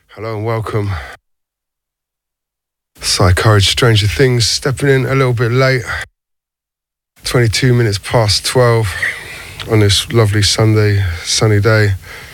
Hello and welcome. Courage, Stranger Things, stepping in a little bit late. 22 minutes past 12 on this lovely Sunday, sunny day.